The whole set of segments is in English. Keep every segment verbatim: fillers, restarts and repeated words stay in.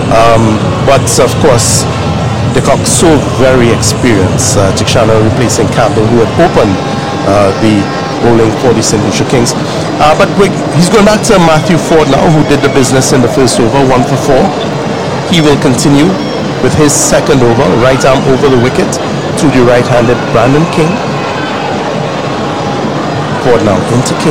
Um, but of course, De Kock so very experienced. Uh, Tixana replacing Campbell, who had opened uh, the bowling for the Saint Lucia Kings. Uh, but we, he's going back to Matthew Ford now, who did the business in the first over, one for four. He will continue with his second over, right arm over the wicket to the right-handed Brandon King. Ford now into King.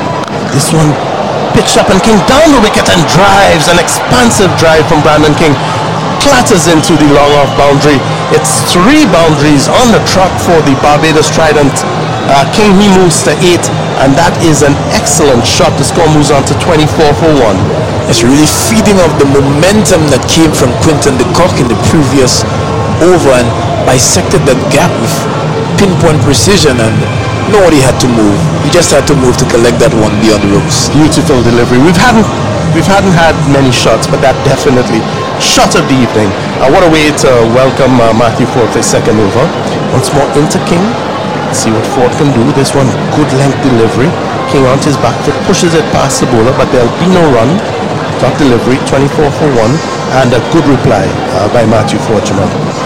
This one pitched up and King down the wicket and drives. An expansive drive from Brandon King. Clatters into the long off boundary. It's three boundaries on the trot for the Barbados Trident. Uh, King, he moves to eight, and that is an excellent shot. The score moves on to twenty-four for one. It's really feeding off the momentum that came from Quinton de Kock in the previous over and bisected that gap with pinpoint precision, and nobody had to move. He just had to move to collect that one beyond the ropes. Beautiful delivery. We've hadn't we've hadn't had many shots, but that definitely shot of the evening. Uh, what a way to welcome uh, Matthew Ford for his second over. Once more into King. See what Ford can do. This one, good length delivery. King on his back foot, pushes it past the bowler, but there'll be no run. Top delivery, twenty-four for one, and a good reply uh, by Matthew Ford, Jamal.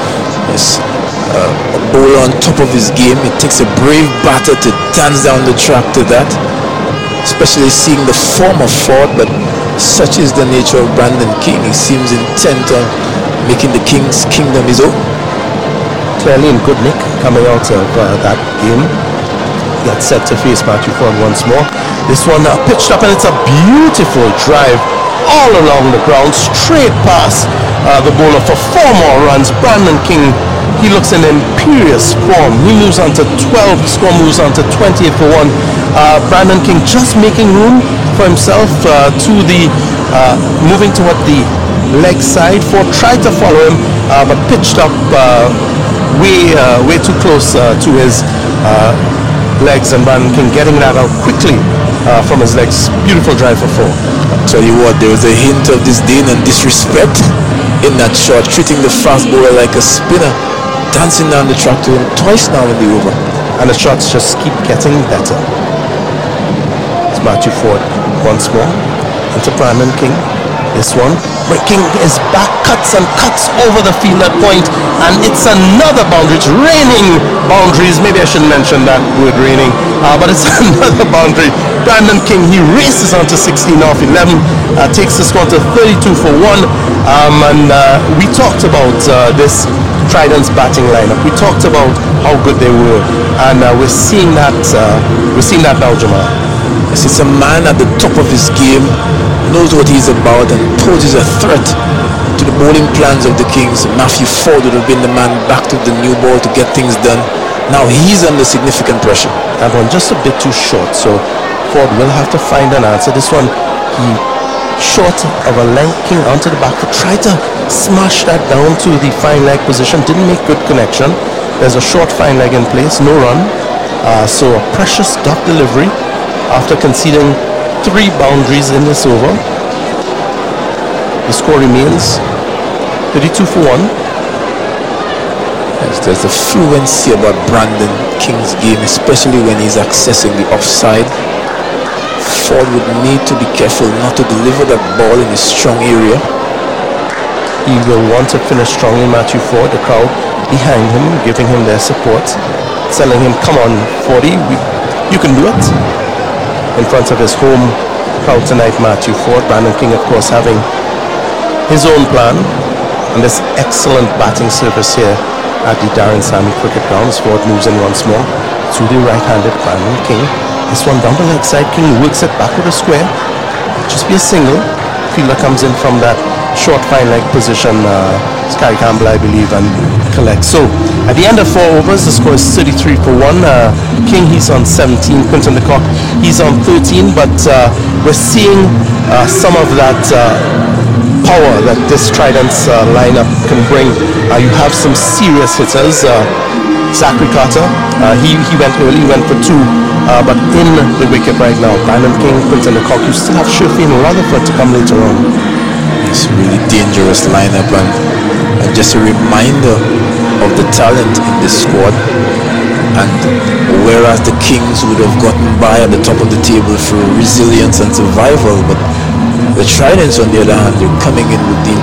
Yes, uh, a bowler on top of his game. It takes a brave batter to dance down the track to that, especially seeing the form of Ford, but such is the nature of Brandon King. He seems intent on making the King's kingdom his own. Clearly in good nick coming out of uh, that game. Gets set to face Matthew Ford once more. This one uh, pitched up, and it's a beautiful drive all along the ground, straight past uh, the bowler for four more runs. Brandon King, he looks in imperious form. He moves on to twelve. The score moves on to twenty-eight for one. Uh, Brandon King just making room for himself uh, to the uh, moving toward the leg side. Ford tried to follow him, uh, but pitched up uh, way uh, way too close uh, to his uh, legs, and Brandon King getting that out quickly uh, from his legs. Beautiful drive for four. Tell you what, there was a hint of disdain and disrespect in that shot, treating the fast bowler like a spinner, dancing down the track to him twice now in the over. And the shots just keep getting better. It's Matthew Ford once more into Brandon King. This one, but King is back, cuts and cuts over the field at point, and it's another boundary. It's raining boundaries. Maybe I shouldn't mention that word, raining, uh, but it's another boundary. Brandon King, he races on to sixteen off eleven, uh, takes the score to thirty-two for one, um, and uh, we talked about uh, this Trident's batting lineup. We talked about how good they were, and uh, we're seeing that. Uh, we're seeing that now, Jamal. Yes, it's a man at the top of his game, knows what he's about, and poses a threat to the bowling plans of the Kings. Matthew Ford would have been the man back to the new ball to get things done. Now he's under significant pressure. That one just a bit too short, so Ford will have to find an answer. This one, he short of a length. King onto the back foot, tried to smash that down to the fine leg position, didn't make good connection. There's a short fine leg in place, no run. Uh, so a precious dot delivery after conceding three boundaries in this over. The score remains thirty-two for one. Yes, there's a fluency about Brandon King's game, especially when he's accessing the offside. Ford would need to be careful not to deliver that ball in a strong area. He will want to finish strongly, Matthew Ford. The crowd behind him, giving him their support, telling him, come on, Fordy, we, you can do it. In front of his home crowd tonight, Matthew Ford. Brandon King, of course, having his own plan. And this excellent batting service here at the Darren Sammy Cricket Grounds. Ford moves in once more to the right-handed Brandon King. This one down the leg side. King works it back with a square. Just be a single. Fielder comes in from that short fine leg position. Uh, Sky Campbell, I believe, and collects. So at the end of four overs, the score is thirty-three for one. Uh, King, he's on seventeen. Quinton de Kock, he's on thirteen. But uh, we're seeing uh, some of that uh, power that this Trident's uh, lineup can bring. Uh, you have some serious hitters. Uh, Zachary Carter, uh, he, he went early, he went for two, uh, but in the wicket right now. Brandon King, Quinton de Kock, you still have Sherfane Rutherford to come later on. It's a really dangerous lineup, and, and just a reminder of the talent in this squad. And whereas the Kings would have gotten by at the top of the table through resilience and survival, but the Tridents, on the other hand, they're coming in with the